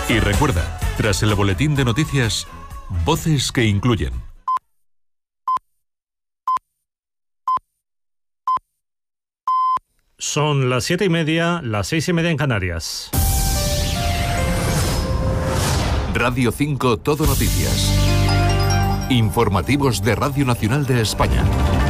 Y recuerda, tras el boletín de noticias, voces que incluyen. Son las 7:30, las 6:30 en Canarias. Radio 5 Todo Noticias. Informativos de Radio Nacional de España.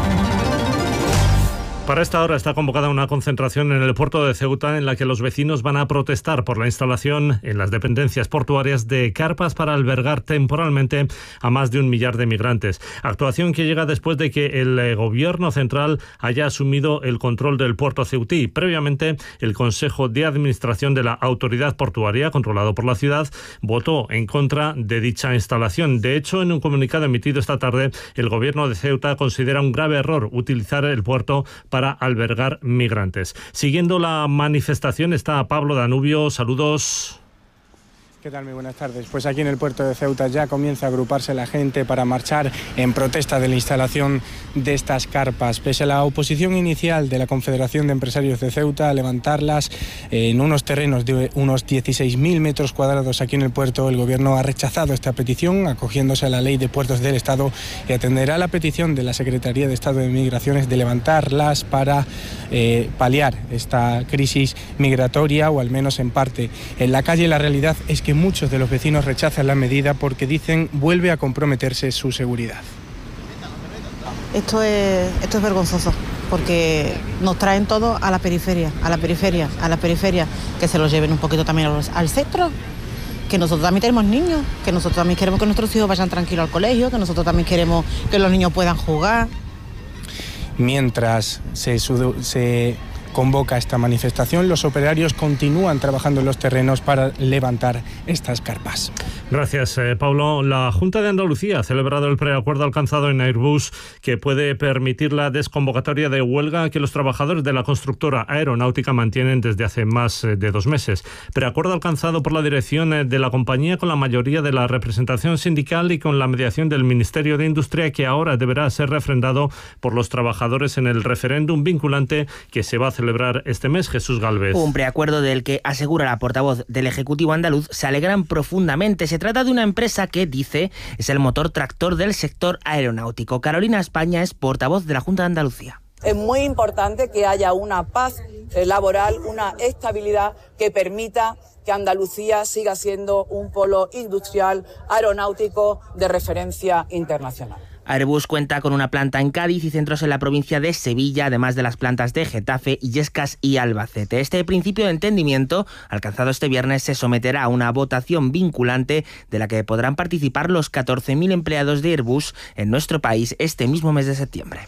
Para esta hora está convocada una concentración en el puerto de Ceuta en la que los vecinos van a protestar por la instalación en las dependencias portuarias de carpas para albergar temporalmente a más de 1 millar de migrantes. Actuación que llega después de que el gobierno central haya asumido el control del puerto ceutí. Previamente, el Consejo de Administración de la Autoridad Portuaria, controlado por la ciudad, votó en contra de dicha instalación. De hecho, en un comunicado emitido esta tarde, el gobierno de Ceuta considera un grave error utilizar el puerto para albergar migrantes. Siguiendo la manifestación está Pablo Danubio. Saludos. ¿Qué tal? Muy buenas tardes. Pues aquí en el puerto de Ceuta ya comienza a agruparse la gente para marchar en protesta de la instalación de estas carpas. Pese a la oposición inicial de la Confederación de Empresarios de Ceuta a levantarlas en unos terrenos de unos 16.000 metros cuadrados aquí en el puerto, el gobierno ha rechazado esta petición, acogiéndose a la ley de puertos del Estado, y atenderá la petición de la Secretaría de Estado de Migraciones de levantarlas para paliar esta crisis migratoria, o al menos en parte. En la calle la realidad es que muchos de los vecinos rechazan la medida porque dicen vuelve a comprometerse su seguridad. Esto es vergonzoso, porque nos traen todo a la periferia, que se los lleven un poquito también al centro, que nosotros también tenemos niños, que nosotros también queremos que nuestros hijos vayan tranquilos al colegio, que nosotros también queremos que los niños puedan jugar. Mientras se convoca esta manifestación, los operarios continúan trabajando en los terrenos para levantar estas carpas. Gracias, Pablo. La Junta de Andalucía ha celebrado el preacuerdo alcanzado en Airbus que puede permitir la desconvocatoria de huelga que los trabajadores de la constructora aeronáutica mantienen desde hace más de 2 meses. Preacuerdo alcanzado por la dirección de la compañía con la mayoría de la representación sindical y con la mediación del Ministerio de Industria, que ahora deberá ser refrendado por los trabajadores en el referéndum vinculante que se va a celebrar este mes. Jesús Gálvez. Un preacuerdo del que, asegura la portavoz del Ejecutivo andaluz, se alegran profundamente. Se trata de una empresa que, dice, es el motor tractor del sector aeronáutico. Carolina España es portavoz de la Junta de Andalucía. Es muy importante que haya una paz laboral, una estabilidad que permita que Andalucía siga siendo un polo industrial aeronáutico de referencia internacional. Airbus cuenta con una planta en Cádiz y centros en la provincia de Sevilla, además de las plantas de Getafe, Illescas y Albacete. Este principio de entendimiento, alcanzado este viernes, se someterá a una votación vinculante de la que podrán participar los 14.000 empleados de Airbus en nuestro país este mismo mes de septiembre.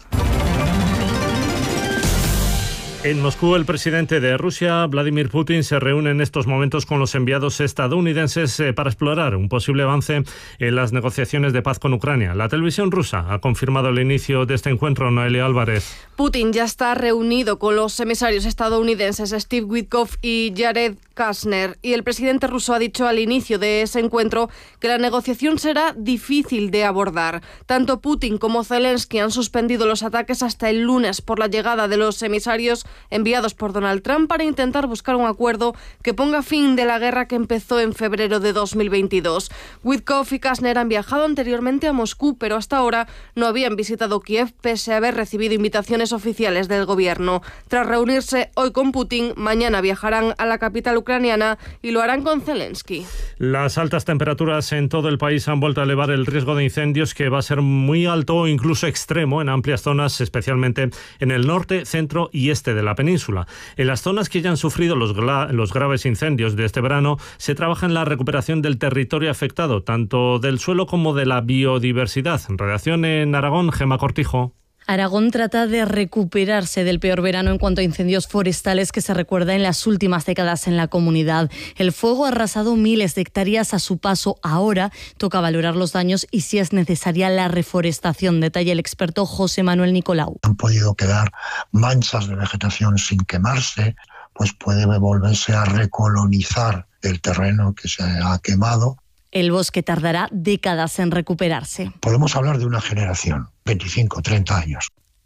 En Moscú, el presidente de Rusia, Vladimir Putin, se reúne en estos momentos con los enviados estadounidenses para explorar un posible avance en las negociaciones de paz con Ucrania. La televisión rusa ha confirmado el inicio de este encuentro. Noelia Álvarez. Putin ya está reunido con los emisarios estadounidenses Steve Witkoff y Jared Kushner, y el presidente ruso ha dicho al inicio de ese encuentro que la negociación será difícil de abordar. Tanto Putin como Zelensky han suspendido los ataques hasta el lunes por la llegada de los emisarios enviados por Donald Trump para intentar buscar un acuerdo que ponga fin de la guerra que empezó en febrero de 2022. Witkoff y Kushner han viajado anteriormente a Moscú, pero hasta ahora no habían visitado Kiev pese a haber recibido invitaciones oficiales del gobierno. Tras reunirse hoy con Putin, mañana viajarán a la capital ucraniana y lo harán con Zelensky. Las altas temperaturas en todo el país han vuelto a elevar el riesgo de incendios, que va a ser muy alto o incluso extremo en amplias zonas, especialmente en el norte, centro y este de la península. En las zonas que ya han sufrido los graves incendios de este verano, se trabaja en la recuperación del territorio afectado, tanto del suelo como de la biodiversidad. Redacción en Aragón, Gemma Cortijo. Aragón trata de recuperarse del peor verano en cuanto a incendios forestales que se recuerda en las últimas décadas en la comunidad. El fuego ha arrasado miles de hectáreas a su paso. Ahora toca valorar los daños y si es necesaria la reforestación, detalla el experto José Manuel Nicolau. Han podido quedar manchas de vegetación sin quemarse, pues puede volverse a recolonizar el terreno que se ha quemado. El bosque tardará décadas en recuperarse. Podemos hablar de una generación, 25, 30 años.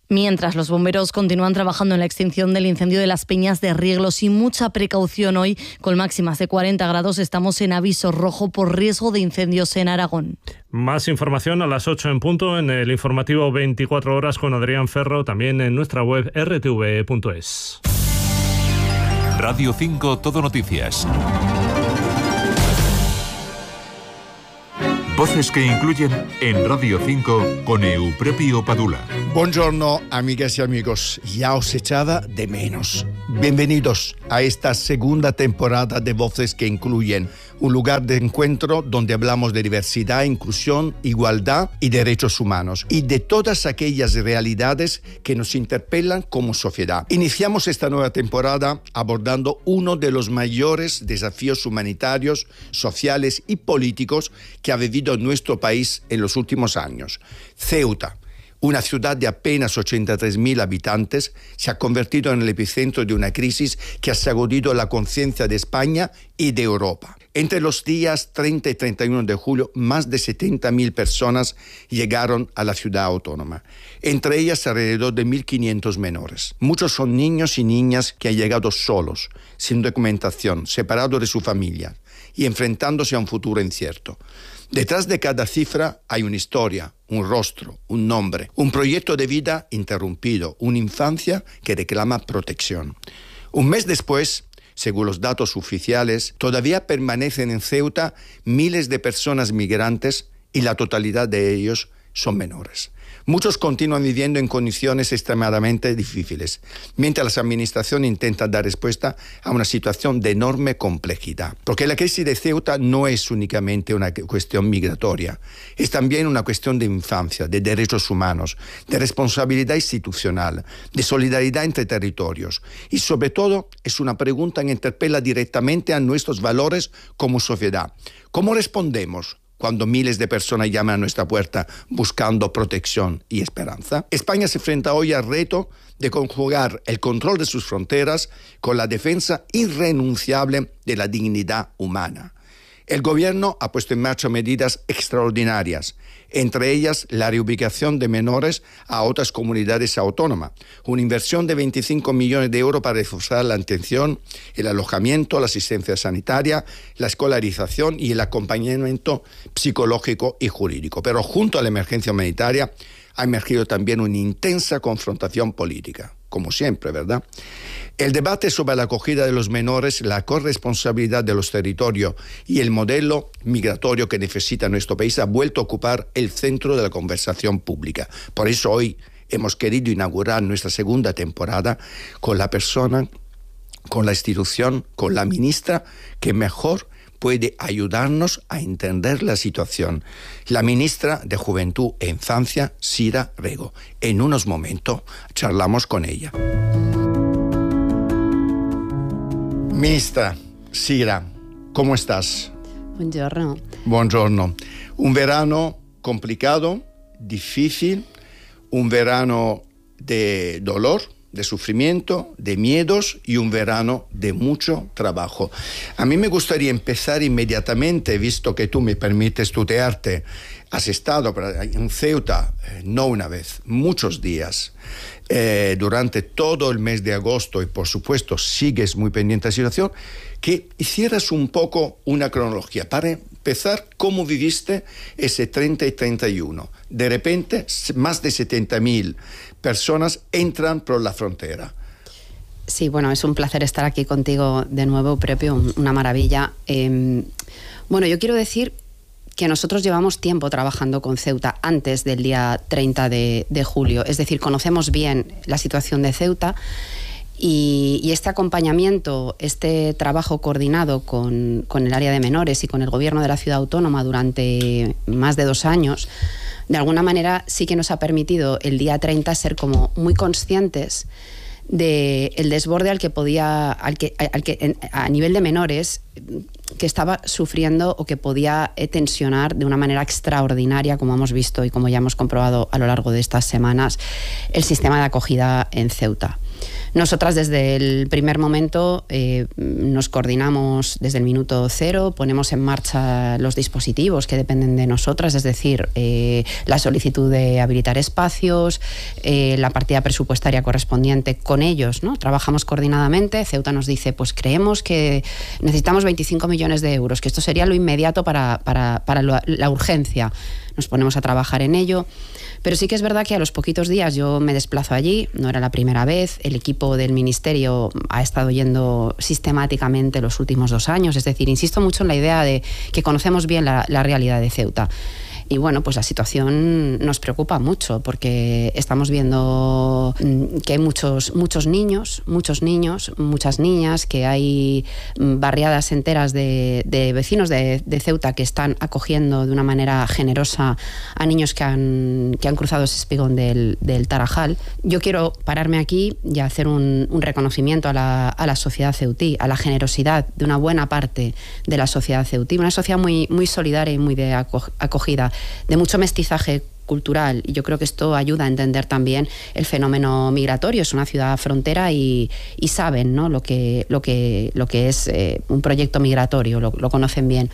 Mientras los bomberos continúan trabajando en la extinción del incendio de las Peñas de Rieglos y mucha precaución hoy, con máximas de 40 grados, estamos en aviso rojo por riesgo de incendios en Aragón. Más información a las 8 en punto en el informativo 24 horas con Adrián Ferro, también en nuestra web rtv.es. Radio 5 Todo Noticias. Voces que incluyen en Radio 5 con Eupropio Padula. Buongiorno, amigas y amigos. Ya os echaba de menos. Bienvenidos a esta segunda temporada de Voces que incluyen, un lugar de encuentro donde hablamos de diversidad, inclusión, igualdad y derechos humanos y de todas aquellas realidades que nos interpelan como sociedad. Iniciamos esta nueva temporada abordando uno de los mayores desafíos humanitarios, sociales y políticos que ha vivido nuestro país en los últimos años. Ceuta, una ciudad de apenas 83.000 habitantes, se ha convertido en el epicentro de una crisis que ha sacudido la conciencia de España y de Europa. Entre los días 30 y 31 de julio, más de 70.000 personas llegaron a la ciudad autónoma. Entre ellas, alrededor de 1.500 menores. Muchos son niños y niñas que han llegado solos, sin documentación, separados de su familia y enfrentándose a un futuro incierto. Detrás de cada cifra hay una historia, un rostro, un nombre, un proyecto de vida interrumpido, una infancia que reclama protección. Un mes después, según los datos oficiales, todavía permanecen en Ceuta miles de personas migrantes y la totalidad de ellos son menores. Muchos continúan viviendo en condiciones extremadamente difíciles, mientras las administraciones intentan dar respuesta a una situación de enorme complejidad. Porque la crisis de Ceuta no es únicamente una cuestión migratoria, es también una cuestión de infancia, de derechos humanos, de responsabilidad institucional, de solidaridad entre territorios. Y sobre todo es una pregunta que interpela directamente a nuestros valores como sociedad. ¿Cómo respondemos cuando miles de personas llaman a nuestra puerta buscando protección y esperanza? España se enfrenta hoy al reto de conjugar el control de sus fronteras con la defensa irrenunciable de la dignidad humana. El Gobierno ha puesto en marcha medidas extraordinarias, entre ellas la reubicación de menores a otras comunidades autónomas, una inversión de 25 millones de euros para reforzar la atención, el alojamiento, la asistencia sanitaria, la escolarización y el acompañamiento psicológico y jurídico. Pero junto a la emergencia humanitaria ha emergido también una intensa confrontación política, como siempre, ¿verdad? El debate sobre la acogida de los menores, la corresponsabilidad de los territorios y el modelo migratorio que necesita nuestro país ha vuelto a ocupar el centro de la conversación pública. Por eso hoy hemos querido inaugurar nuestra segunda temporada con la persona, con la institución, con la ministra que mejor puede ayudarnos a entender la situación. La ministra de Juventud e Infancia, Sira Rego. En unos momentos charlamos con ella. Ministra Sira, ¿cómo estás? Buongiorno. Buongiorno. Un verano complicado, difícil, un verano de dolor, de sufrimiento, de miedos y un verano de mucho trabajo. A mí me gustaría empezar inmediatamente, visto que tú me permites tutearte. Has estado en Ceuta, no una vez, muchos días, durante todo el mes de agosto y por supuesto sigues muy pendiente de la situación, que hicieras un poco una cronología. Para empezar, ¿cómo viviste ese 30 y 31? De repente, más de 70.000 personas entran por la frontera. Sí, bueno, es un placer estar aquí contigo de nuevo, Propio, una maravilla. Bueno, yo quiero decir que nosotros llevamos tiempo trabajando con Ceuta antes del día 30 de julio. Es decir, conocemos bien la situación de Ceuta y este acompañamiento, este trabajo coordinado con el área de menores y con el Gobierno de la Ciudad Autónoma durante más de 2 años, de alguna manera sí que nos ha permitido el día 30 ser como muy conscientes del desborde al que a nivel de menores que estaba sufriendo o que podía tensionar de una manera extraordinaria, como hemos visto y como ya hemos comprobado a lo largo de estas semanas, el sistema de acogida en Ceuta. Nosotras desde el primer momento nos coordinamos desde el minuto cero, ponemos en marcha los dispositivos que dependen de nosotras, es decir, la solicitud de habilitar espacios, la partida presupuestaria correspondiente con ellos, ¿no? Trabajamos coordinadamente. Ceuta nos dice, pues creemos que necesitamos 25 millones de euros, que esto sería lo inmediato para la urgencia. Nos ponemos a trabajar en ello. Pero sí que es verdad que a los poquitos días yo me desplazo allí, no era la primera vez, el equipo del Ministerio ha estado yendo sistemáticamente los últimos 2 años, es decir, insisto mucho en la idea de que conocemos bien la realidad de Ceuta. Y bueno, pues la situación nos preocupa mucho porque estamos viendo que hay muchos niños, muchas niñas, que hay barriadas enteras de vecinos de Ceuta que están acogiendo de una manera generosa a niños que han cruzado ese espigón del Tarajal. Yo quiero pararme aquí y hacer un reconocimiento a la sociedad ceutí, a la generosidad de una buena parte de la sociedad ceutí, una sociedad muy, muy solidaria y muy de acogida, de mucho mestizaje cultural, y yo creo que esto ayuda a entender también el fenómeno migratorio. Es una ciudad frontera y saben, ¿no?, lo que es un proyecto migratorio, lo conocen bien.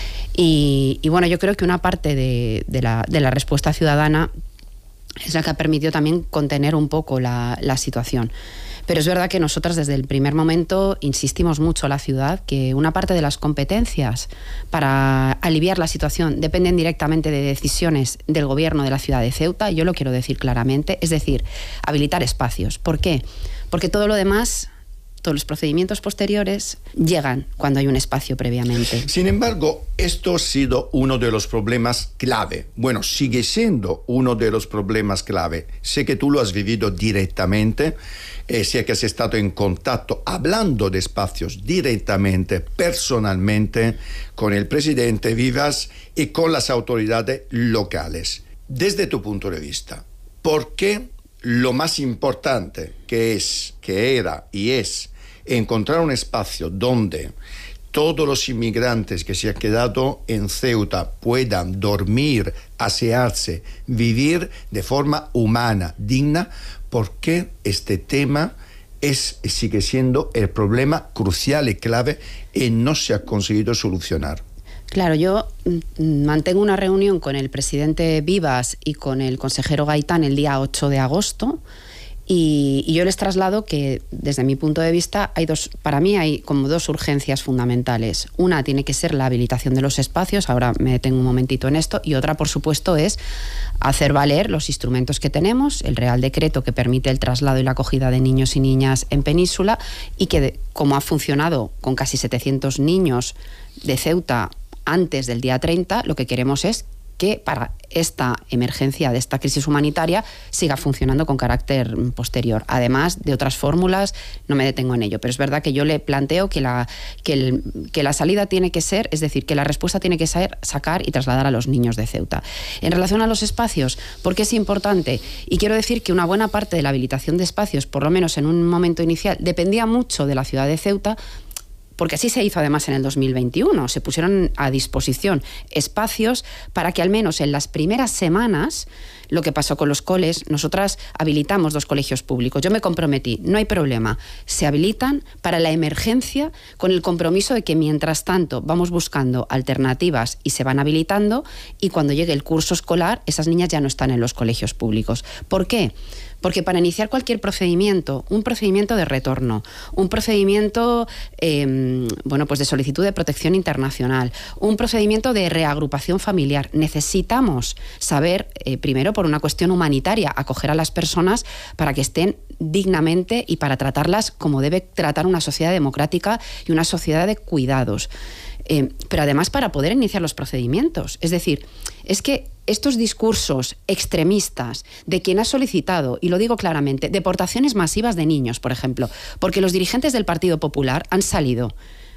Y bueno, yo creo que una parte de la respuesta ciudadana es la que ha permitido también contener un poco la situación. Pero es verdad que nosotras desde el primer momento insistimos mucho a la ciudad que una parte de las competencias para aliviar la situación dependen directamente de decisiones del gobierno de la ciudad de Ceuta, y yo lo quiero decir claramente, es decir, habilitar espacios. ¿Por qué? Porque todo lo demás, todos los procedimientos posteriores llegan cuando hay un espacio previamente. Sin embargo, esto ha sido uno de los problemas clave. Bueno, sigue siendo uno de los problemas clave. Sé que tú lo has vivido directamente, sé que has estado en contacto, hablando de espacios directamente, personalmente, con el presidente Vivas y con las autoridades locales. Desde tu punto de vista, ¿por qué lo más importante que era y es encontrar un espacio donde todos los inmigrantes que se han quedado en Ceuta puedan dormir, asearse, vivir de forma humana, digna? ¿Por qué este tema sigue siendo el problema crucial y clave y no se ha conseguido solucionar? Claro, yo mantengo una reunión con el presidente Vivas y con el consejero Gaitán el día 8 de agosto y yo les traslado que desde mi punto de vista para mí hay como 2 urgencias fundamentales. Una tiene que ser la habilitación de los espacios, ahora me detengo un momentito en esto, y otra, por supuesto, es hacer valer los instrumentos que tenemos, el Real Decreto que permite el traslado y la acogida de niños y niñas en Península, y que como ha funcionado con casi 700 niños de Ceuta antes del día 30, lo que queremos es que para esta emergencia, de esta crisis humanitaria, siga funcionando con carácter posterior. Además de otras fórmulas, no me detengo en ello, pero es verdad que yo le planteo que la salida tiene que ser, es decir, que la respuesta tiene que ser sacar y trasladar a los niños de Ceuta. En relación a los espacios, ¿por qué es importante? Y quiero decir que una buena parte de la habilitación de espacios, por lo menos en un momento inicial, dependía mucho de la ciudad de Ceuta, porque así se hizo además en el 2021. Se pusieron a disposición espacios para que al menos en las primeras semanas, lo que pasó con los coles, nosotras habilitamos 2 colegios públicos. Yo me comprometí, no hay problema, se habilitan para la emergencia con el compromiso de que mientras tanto vamos buscando alternativas y se van habilitando, y cuando llegue el curso escolar esas niñas ya no están en los colegios públicos. ¿Por qué? Porque para iniciar cualquier procedimiento, un procedimiento de retorno, un procedimiento pues de solicitud de protección internacional, un procedimiento de reagrupación familiar, necesitamos saber, primero por una cuestión humanitaria, acoger a las personas para que estén dignamente y para tratarlas como debe tratar una sociedad democrática y una sociedad de cuidados. Pero además para poder iniciar los procedimientos. Es decir, es que estos discursos extremistas de quien ha solicitado, y lo digo claramente, deportaciones masivas de niños, por ejemplo, porque los dirigentes del Partido Popular han salido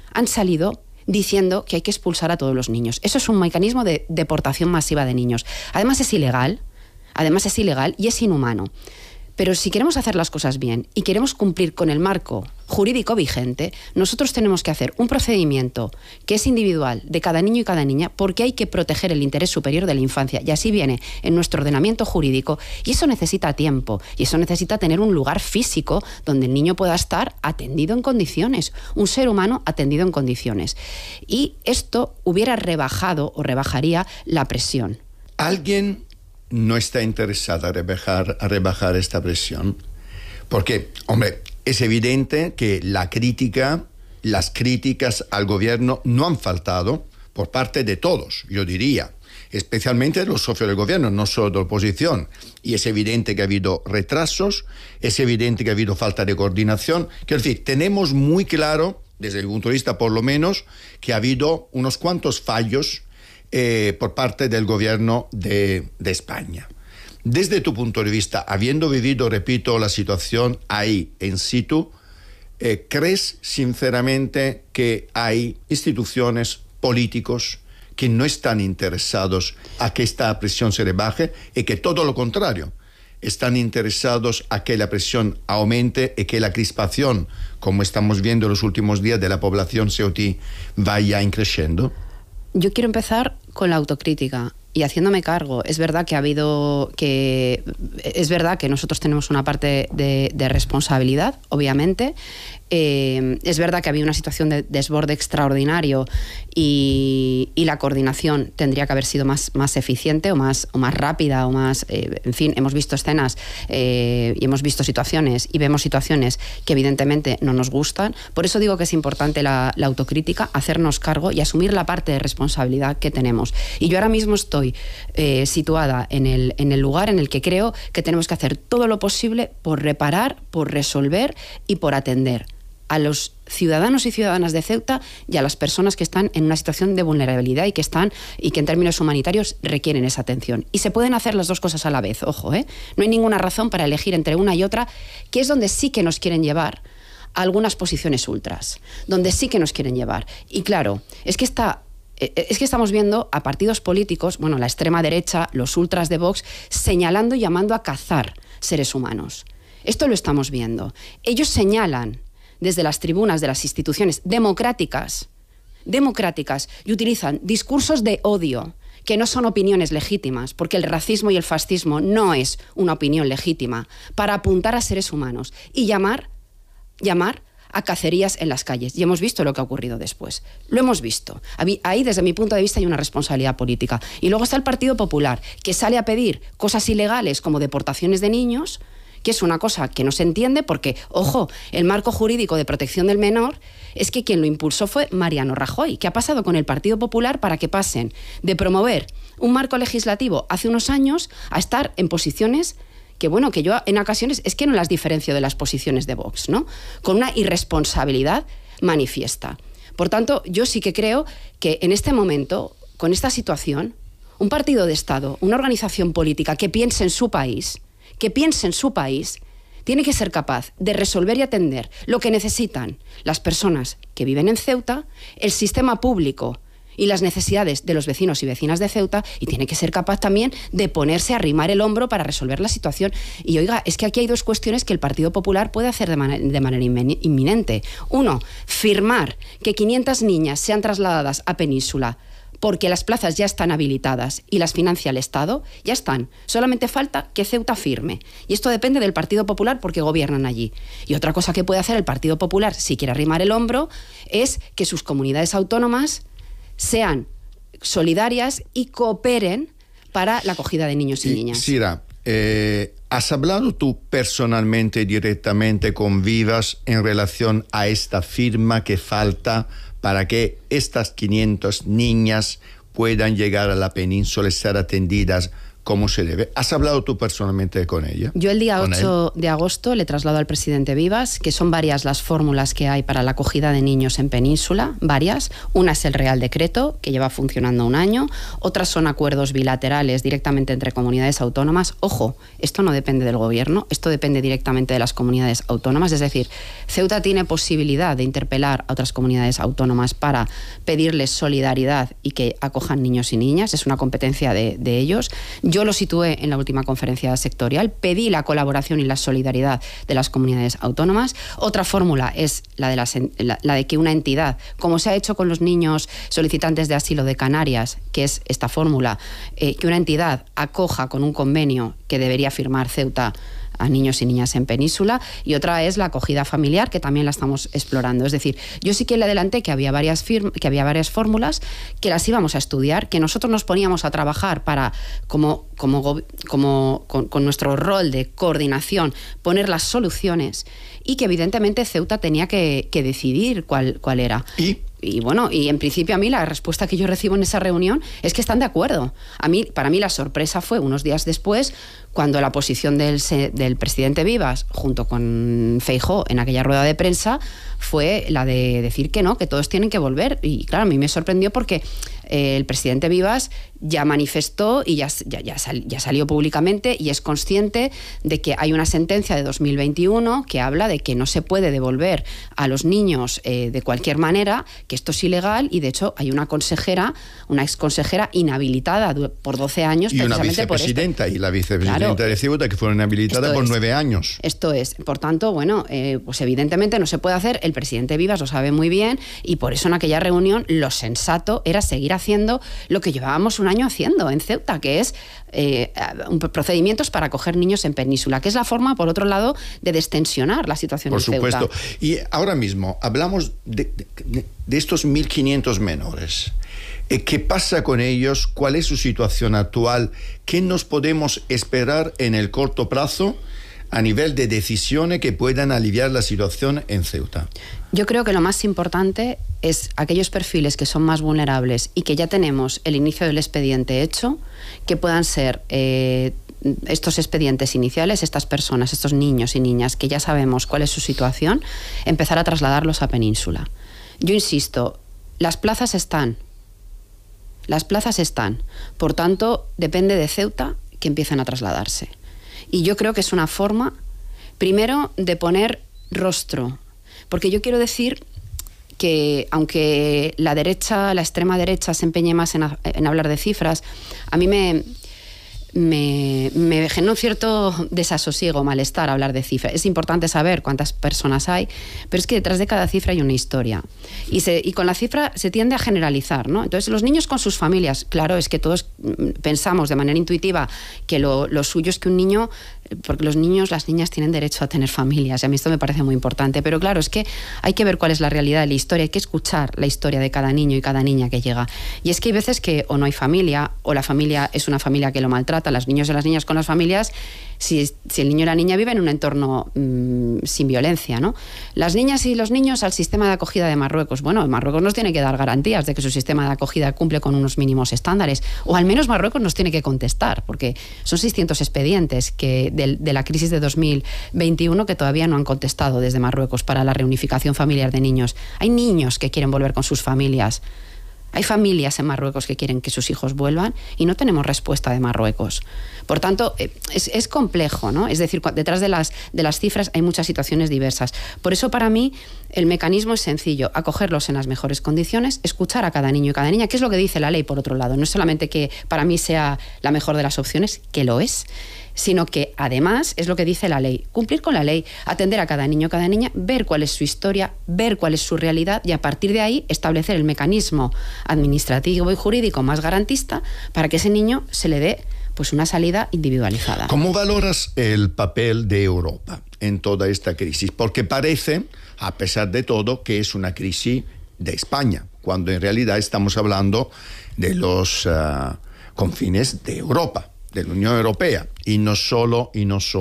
diciendo que hay que expulsar a todos los niños. Eso es un mecanismo de deportación masiva de niños. Además es ilegal y es inhumano. Pero si queremos hacer las cosas bien y queremos cumplir con el marco jurídico vigente, nosotros tenemos que hacer un procedimiento que es individual de cada niño y cada niña, porque hay que proteger el interés superior de la infancia, y así viene en nuestro ordenamiento jurídico, y eso necesita tiempo, y eso necesita tener un lugar físico donde el niño pueda estar atendido en condiciones, un ser humano atendido en condiciones. Y esto hubiera rebajado o rebajaría la presión. ¿Alguien no está interesado a rebajar esta presión? Porque, hombre, es evidente que las críticas al gobierno no han faltado por parte de todos, yo diría, especialmente de los socios del gobierno, no solo de la oposición. Y es evidente que ha habido retrasos, es evidente que ha habido falta de coordinación. Quiero decir, tenemos muy claro, desde mi punto de vista por lo menos, que ha habido unos cuantos fallos por parte del gobierno de España. Desde tu punto de vista, habiendo vivido, repito, la situación ahí, en situ, ¿crees sinceramente que hay instituciones, políticos, que no están interesados a que esta presión se rebaje y que todo lo contrario, están interesados a que la presión aumente y que la crispación, como estamos viendo en los últimos días, de la población ceutí vaya creciendo? Yo quiero empezar con la autocrítica y haciéndome cargo. Es verdad que nosotros tenemos una parte de responsabilidad, obviamente. Es verdad que había una situación de desborde extraordinario y la coordinación tendría que haber sido más eficiente o más rápida o más... en fin, hemos visto escenas y hemos visto situaciones y vemos situaciones que evidentemente no nos gustan. Por eso digo que es importante la autocrítica, hacernos cargo y asumir la parte de responsabilidad que tenemos. Y yo ahora mismo estoy situada en el lugar en el que creo que tenemos que hacer todo lo posible por reparar, por resolver y por atender a los ciudadanos y ciudadanas de Ceuta y a las personas que están en una situación de vulnerabilidad y que en términos humanitarios requieren esa atención. Y se pueden hacer las dos cosas a la vez, ojo, ¿eh? No hay ninguna razón para elegir entre una y otra, que es donde sí que nos quieren llevar a algunas posiciones ultras, donde sí que nos quieren llevar. Y claro, es que estamos viendo a partidos políticos, bueno, la extrema derecha, los ultras de Vox, señalando y llamando a cazar seres humanos. Esto lo estamos viendo. Ellos señalan desde las tribunas de las instituciones democráticas y utilizan discursos de odio que no son opiniones legítimas, porque el racismo y el fascismo no es una opinión legítima, para apuntar a seres humanos y llamar a cacerías en las calles. Y hemos visto lo que ha ocurrido después. Lo hemos visto. Ahí, desde mi punto de vista, hay una responsabilidad política. Y luego está el Partido Popular, que sale a pedir cosas ilegales como deportaciones de niños, que es una cosa que no se entiende porque, ojo, el marco jurídico de protección del menor es que quien lo impulsó fue Mariano Rajoy. ¿Qué ha pasado con el Partido Popular para que pasen de promover un marco legislativo hace unos años a estar en posiciones que, bueno, que yo en ocasiones es que no las diferencio de las posiciones de Vox, ¿no? Con una irresponsabilidad manifiesta. Por tanto, yo sí que creo que en este momento, con esta situación, un partido de Estado, una organización política que piense en su país, tiene que ser capaz de resolver y atender lo que necesitan las personas que viven en Ceuta, el sistema público y las necesidades de los vecinos y vecinas de Ceuta, y tiene que ser capaz también de ponerse a arrimar el hombro para resolver la situación. Y oiga, es que aquí hay dos cuestiones que el Partido Popular puede hacer de manera inminente. Uno, firmar que 500 niñas sean trasladadas a Península porque las plazas ya están habilitadas y las financia el Estado, ya están. Solamente falta que Ceuta firme. Y esto depende del Partido Popular porque gobiernan allí. Y otra cosa que puede hacer el Partido Popular, si quiere arrimar el hombro, es que sus comunidades autónomas sean solidarias y cooperen para la acogida de niños y niñas. Sira, ¿has hablado tú personalmente, directamente con Vivas en relación a esta firma que falta para que estas 500 niñas puedan llegar a la península y ser atendidas como se debe? ¿Has hablado tú personalmente con ella? Yo el día 8 de agosto le traslado al presidente Vivas que son varias las fórmulas que hay para la acogida de niños en Península, varias. Una es el Real Decreto, que lleva funcionando un año. Otras son acuerdos bilaterales directamente entre comunidades autónomas. Ojo, esto no depende del gobierno, esto depende directamente de las comunidades autónomas. Es decir, Ceuta tiene posibilidad de interpelar a otras comunidades autónomas para pedirles solidaridad y que acojan niños y niñas. Es una competencia de ellos. Yo lo situé en la última conferencia sectorial, pedí la colaboración y la solidaridad de las comunidades autónomas. Otra fórmula es la de que una entidad, como se ha hecho con los niños solicitantes de asilo de Canarias, que es esta fórmula, que una entidad acoja con un convenio que debería firmar Ceuta a niños y niñas en Península, y otra es la acogida familiar, que también la estamos explorando. Es decir, yo sí que le adelanté que había varias fórmulas, que las íbamos a estudiar, que nosotros nos poníamos a trabajar para, con nuestro rol de coordinación, poner las soluciones, y que evidentemente Ceuta tenía que decidir cuál era. Y bueno, y en principio a mí la respuesta que yo recibo en esa reunión es que están de acuerdo. Para mí la sorpresa fue unos días después, cuando la posición del presidente Vivas junto con Feijóo en aquella rueda de prensa fue la de decir que no, que todos tienen que volver. Y claro, a mí me sorprendió porque el presidente Vivas ya manifestó y ya salió públicamente y es consciente de que hay una sentencia de 2021 que habla de que no se puede devolver a los niños de cualquier manera, que esto es ilegal, y de hecho hay una exconsejera inhabilitada por 12 años. Y una vicepresidenta y la vicepresidenta de Ceuta que fueron inhabilitadas por 9 años. Esto es. Por tanto, bueno, pues evidentemente no se puede hacer. El presidente Vivas lo sabe muy bien y por eso en aquella reunión lo sensato era seguir haciendo lo que llevábamos un año haciendo en Ceuta, que es procedimientos para acoger niños en Península, que es la forma, por otro lado, de destensionar la situación en Ceuta. Por supuesto. Y ahora mismo hablamos de estos 1.500 menores. ¿Qué pasa con ellos? ¿Cuál es su situación actual? ¿Qué nos podemos esperar en el corto plazo a nivel de decisiones que puedan aliviar la situación en Ceuta? Yo creo que lo más importante es aquellos perfiles que son más vulnerables y que ya tenemos el inicio del expediente hecho, que puedan ser estos expedientes iniciales, estas personas, estos niños y niñas que ya sabemos cuál es su situación, empezar a trasladarlos a Península. Yo insisto, las plazas están. Por tanto, depende de Ceuta que empiecen a trasladarse. Y yo creo que es una forma, primero, de poner rostro. Porque yo quiero decir que, aunque la extrema derecha se empeñe más en hablar de cifras, a mí me genera un cierto desasosiego, malestar hablar de cifras. Es importante saber cuántas personas hay, pero es que detrás de cada cifra hay una historia. Y con la cifra se tiende a generalizar, ¿no? Entonces, los niños con sus familias, claro, es que todos pensamos de manera intuitiva que lo suyo es que un niño, porque los niños, las niñas tienen derecho a tener familias, y a mí esto me parece muy importante, pero claro, es que hay que ver cuál es la realidad de la historia, hay que escuchar la historia de cada niño y cada niña que llega. Y es que hay veces que o no hay familia, o la familia es una familia que lo maltrata, los niños y las niñas con las familias, si el niño y la niña viven en un entorno sin violencia, ¿no? Las niñas y los niños al sistema de acogida de Marruecos. Bueno, Marruecos nos tiene que dar garantías de que su sistema de acogida cumple con unos mínimos estándares, o al menos Marruecos nos tiene que contestar, porque son 600 expedientes de la crisis de 2021 que todavía no han contestado desde Marruecos para la reunificación familiar de niños. Hay niños que quieren volver con sus familias. Hay familias en Marruecos que quieren que sus hijos vuelvan y no tenemos respuesta de Marruecos. Por tanto, es complejo, ¿no? Es decir, detrás de las cifras hay muchas situaciones diversas. Por eso, para mí, el mecanismo es sencillo: acogerlos en las mejores condiciones, escuchar a cada niño y cada niña, que es lo que dice la ley, por otro lado. No es solamente que para mí sea la mejor de las opciones, que lo es, sino que además es lo que dice la ley: cumplir con la ley, atender a cada niño, cada niña, ver cuál es su historia, ver cuál es su realidad y a partir de ahí establecer el mecanismo administrativo y jurídico más garantista para que ese niño se le dé pues una salida individualizada. ¿Cómo valoras el papel de Europa en toda esta crisis? Porque parece, a pesar de todo, que es una crisis de España, cuando en realidad estamos hablando de los confines de Europa, de la Unión Europea, y no solo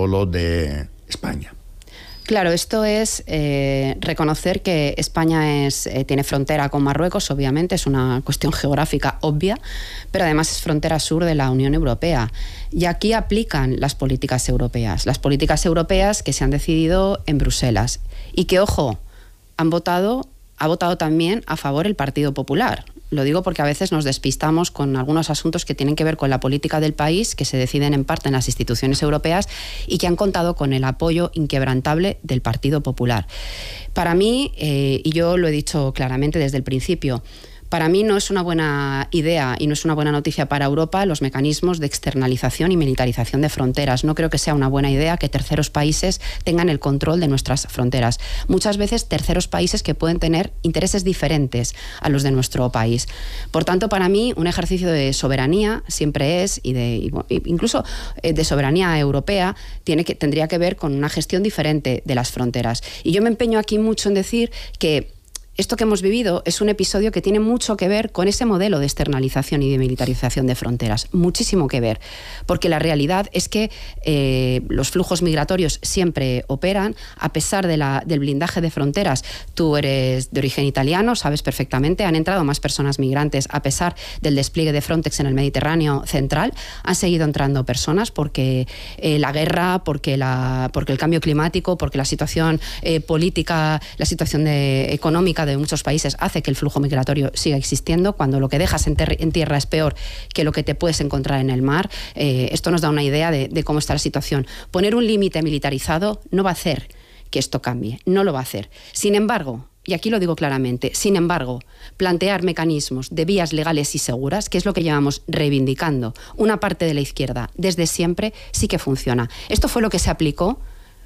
de España. Claro, esto es reconocer que España tiene frontera con Marruecos, obviamente, es una cuestión geográfica obvia, pero además es frontera sur de la Unión Europea. Y aquí aplican las políticas europeas que se han decidido en Bruselas. Y que, ojo, ha votado también a favor el Partido Popular. Lo digo porque a veces nos despistamos con algunos asuntos que tienen que ver con la política del país, que se deciden en parte en las instituciones europeas y que han contado con el apoyo inquebrantable del Partido Popular. Para mí, y yo lo he dicho claramente desde el principio, Para mí no es una buena idea y no es una buena noticia para Europa los mecanismos de externalización y militarización de fronteras. No creo que sea una buena idea que terceros países tengan el control de nuestras fronteras. Muchas veces terceros países que pueden tener intereses diferentes a los de nuestro país. Por tanto, para mí, un ejercicio de soberanía siempre es, incluso de soberanía europea, tendría que ver con una gestión diferente de las fronteras. Y yo me empeño aquí mucho en decir que esto que hemos vivido es un episodio que tiene mucho que ver con ese modelo de externalización y de militarización de fronteras. Muchísimo que ver. Porque la realidad es que los flujos migratorios siempre operan, a pesar del blindaje de fronteras. Tú eres de origen italiano, sabes perfectamente, han entrado más personas migrantes, a pesar del despliegue de Frontex en el Mediterráneo central, han seguido entrando personas porque la guerra, porque el cambio climático, porque la situación política, la situación económica de muchos países hace que el flujo migratorio siga existiendo. Cuando lo que dejas en tierra es peor que lo que te puedes encontrar en el mar, esto nos da una idea de cómo está la situación. Poner un límite militarizado no va a hacer que esto cambie, no lo va a hacer. Sin embargo, y aquí lo digo claramente, plantear mecanismos de vías legales y seguras, que es lo que llevamos reivindicando una parte de la izquierda desde siempre, sí que funciona. Esto fue lo que se aplicó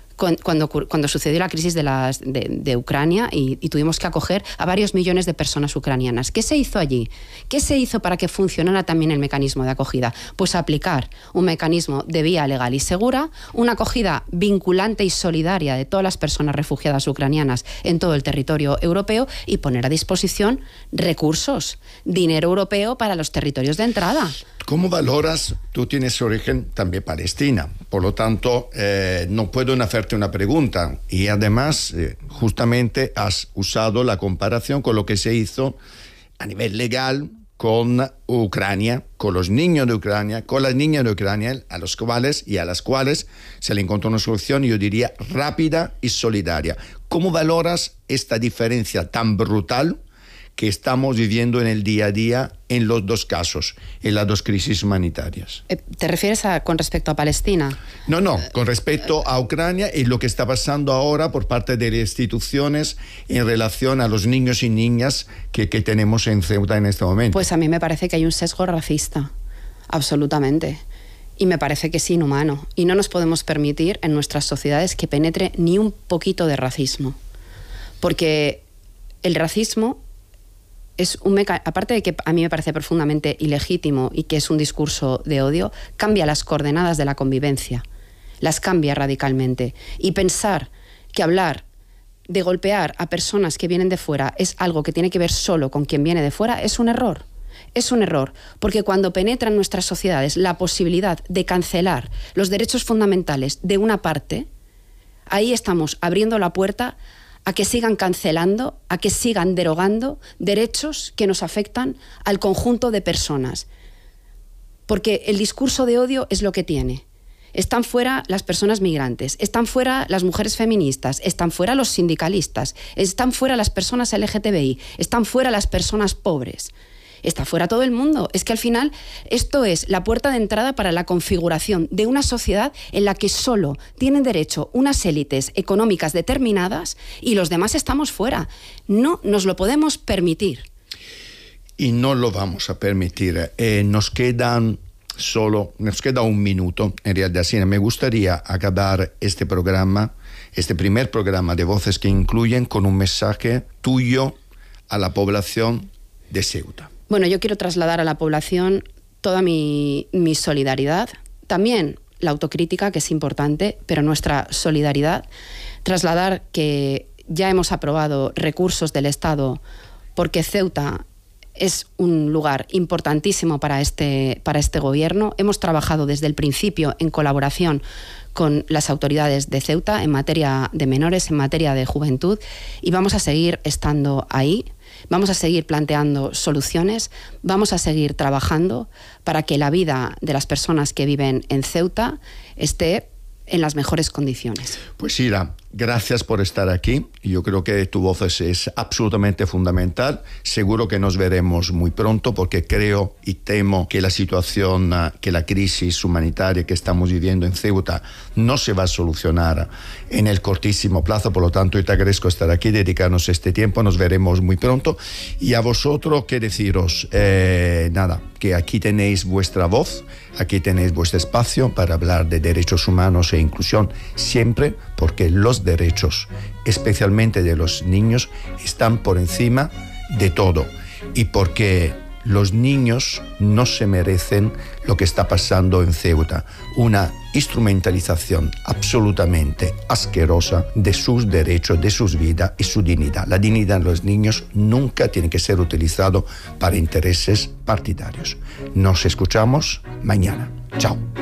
cuando sucedió la crisis de Ucrania y tuvimos que acoger a varios millones de personas ucranianas. ¿Qué se hizo allí? ¿Qué se hizo para que funcionara también el mecanismo de acogida? Pues aplicar un mecanismo de vía legal y segura, una acogida vinculante y solidaria de todas las personas refugiadas ucranianas en todo el territorio europeo y poner a disposición recursos, dinero europeo para los territorios de entrada. ¿Cómo valoras? Tú tienes origen también palestina, por lo tanto no puedo no hacerte una pregunta y además justamente has usado la comparación con lo que se hizo a nivel legal con Ucrania, con los niños de Ucrania, con las niñas de Ucrania, a las cuales se le encontró una solución, yo diría, rápida y solidaria. ¿Cómo valoras esta diferencia tan brutal que estamos viviendo en el día a día en los dos casos, en las dos crisis humanitarias? ¿Te refieres con respecto a Palestina? No, con respecto a Ucrania y lo que está pasando ahora por parte de las instituciones en relación a los niños y niñas que tenemos en Ceuta en este momento. Pues a mí me parece que hay un sesgo racista, absolutamente. Y me parece que es inhumano. Y no nos podemos permitir en nuestras sociedades que penetre ni un poquito de racismo. Porque el racismo es aparte de que a mí me parece profundamente ilegítimo y que es un discurso de odio, cambia las coordenadas de la convivencia, las cambia radicalmente. Y pensar que hablar de golpear a personas que vienen de fuera es algo que tiene que ver solo con quien viene de fuera es un error. Es un error, porque cuando penetra en nuestras sociedades la posibilidad de cancelar los derechos fundamentales de una parte, ahí estamos abriendo la puerta a que sigan cancelando, a que sigan derogando derechos que nos afectan al conjunto de personas. Porque el discurso de odio es lo que tiene. Están fuera las personas migrantes, están fuera las mujeres feministas, están fuera los sindicalistas, están fuera las personas LGTBI, están fuera las personas pobres. Está fuera todo el mundo. Es que al final esto es la puerta de entrada para la configuración de una sociedad en la que solo tienen derecho unas élites económicas determinadas y los demás estamos fuera. No nos lo podemos permitir. Y no lo vamos a permitir. Nos queda un minuto. En realidad, sí, me gustaría acabar este primer programa de Voces que Incluyen, con un mensaje tuyo a la población de Ceuta. Bueno, yo quiero trasladar a la población toda mi solidaridad, también la autocrítica, que es importante, pero nuestra solidaridad, trasladar que ya hemos aprobado recursos del Estado porque Ceuta es un lugar importantísimo para este gobierno. Hemos trabajado desde el principio en colaboración con las autoridades de Ceuta en materia de menores, en materia de juventud, y vamos a seguir estando ahí. Vamos a seguir planteando soluciones, vamos a seguir trabajando para que la vida de las personas que viven en Ceuta esté en las mejores condiciones. Pues Ira, Gracias por estar aquí. Yo creo que tu voz es absolutamente fundamental. Seguro que nos veremos muy pronto porque creo y temo que la situación, que la crisis humanitaria que estamos viviendo en Ceuta no se va a solucionar en el cortísimo plazo. Por lo tanto, yo te agradezco estar aquí, dedicarnos este tiempo. Nos veremos muy pronto. Y a vosotros, ¿qué deciros? Nada, que aquí tenéis vuestra voz, aquí tenéis vuestro espacio para hablar de derechos humanos e inclusión siempre, porque los derechos, especialmente de los niños, están por encima de todo y porque los niños no se merecen lo que está pasando en Ceuta, una instrumentalización absolutamente asquerosa de sus derechos, de sus vidas y su dignidad. La dignidad de los niños nunca tiene que ser utilizado para intereses partidarios. Nos escuchamos mañana. Chao.